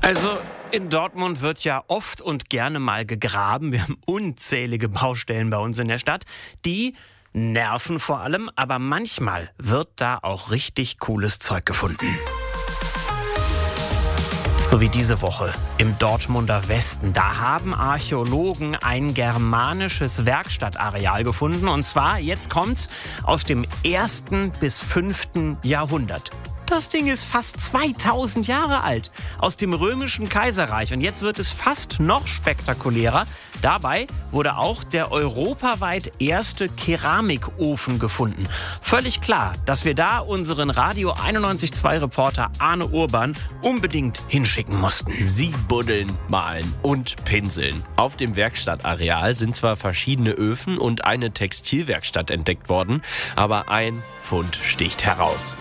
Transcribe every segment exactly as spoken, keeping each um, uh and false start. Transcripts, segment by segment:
Also in Dortmund wird ja oft und gerne mal gegraben. Wir haben unzählige Baustellen bei uns in der Stadt. Die nerven vor allem, aber manchmal wird da auch richtig cooles Zeug gefunden. So wie diese Woche im Dortmunder Westen. Da haben Archäologen ein germanisches Werkstattareal gefunden. Und zwar, jetzt kommt's, aus dem ersten bis fünften Jahrhundert. Das Ding ist fast zweitausend Jahre alt, aus dem römischen Kaiserreich. Und jetzt wird es fast noch spektakulärer. Dabei wurde auch der europaweit erste Keramikofen gefunden. Völlig klar, dass wir da unseren Radio einundneunzig Komma zwei Reporter Arne Urban unbedingt hinschicken mussten. Sie buddeln, malen und pinseln. Auf dem Werkstattareal sind zwar verschiedene Öfen und eine Textilwerkstatt entdeckt worden, aber ein Fund sticht heraus.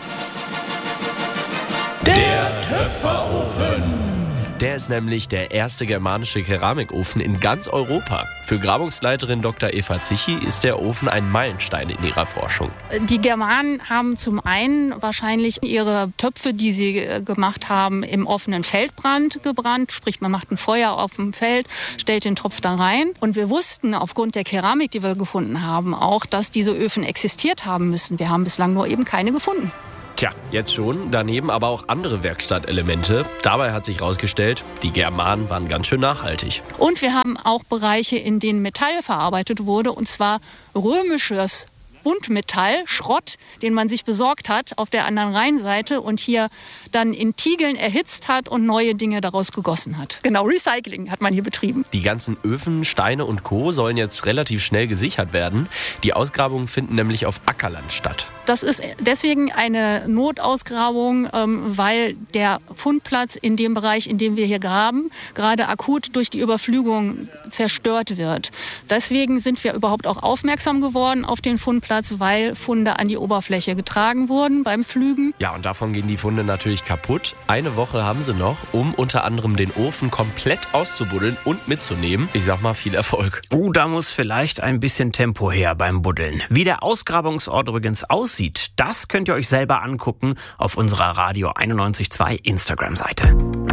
Der Töpferofen. Der ist nämlich der erste germanische Keramikofen in ganz Europa. Für Grabungsleiterin Doktor Eva Zichy ist der Ofen ein Meilenstein in ihrer Forschung. Die Germanen haben zum einen wahrscheinlich ihre Töpfe, die sie gemacht haben, im offenen Feldbrand gebrannt. Sprich, man macht ein Feuer auf dem Feld, stellt den Topf da rein. Und wir wussten aufgrund der Keramik, die wir gefunden haben, auch, dass diese Öfen existiert haben müssen. Wir haben bislang nur eben keine gefunden. Tja, jetzt schon. Daneben aber auch andere Werkstattelemente. Dabei hat sich herausgestellt, die Germanen waren ganz schön nachhaltig. Und wir haben auch Bereiche, in denen Metall verarbeitet wurde, und zwar römisches Buntmetall, Schrott, den man sich besorgt hat auf der anderen Rheinseite und hier dann in Tiegeln erhitzt hat und neue Dinge daraus gegossen hat. Genau, Recycling hat man hier betrieben. Die ganzen Öfen, Steine und Co. sollen jetzt relativ schnell gesichert werden. Die Ausgrabungen finden nämlich auf Ackerland statt. Das ist deswegen eine Notausgrabung, weil der Fundplatz in dem Bereich, in dem wir hier graben, gerade akut durch die Überflutung zerstört wird. Deswegen sind wir überhaupt auch aufmerksam geworden auf den Fundplatz, weil Funde an die Oberfläche getragen wurden beim Pflügen. Ja, und davon gehen die Funde natürlich kaputt. Eine Woche haben sie noch, um unter anderem den Ofen komplett auszubuddeln und mitzunehmen. Ich sag mal, viel Erfolg. Oh, da muss vielleicht ein bisschen Tempo her beim Buddeln. Wie der Ausgrabungsort übrigens aussieht, das könnt ihr euch selber angucken auf unserer Radio einundneunzig Komma zwei Instagram-Seite.